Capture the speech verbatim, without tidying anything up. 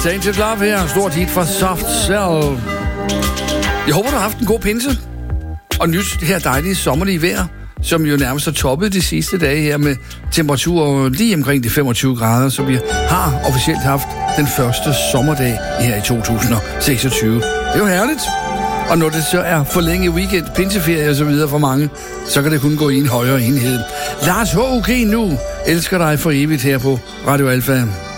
Tainted Love her. Stort hit fra Soft Cell. Jeg håber, du har haft en god pinse. Og nyt det her dejlige sommerlige vejr, som jo nærmest har toppet de sidste dage her med temperaturer lige omkring de femogtyve grader, så vi har officielt haft den første sommerdag her i to tusind og seksogtyve. Det er jo herligt. Og når det så er forlænget weekend, pinseferie og så videre for mange, så kan det kun gå i en højere enhed. Lars H O G nu elsker dig for evigt her på Radio Alfa.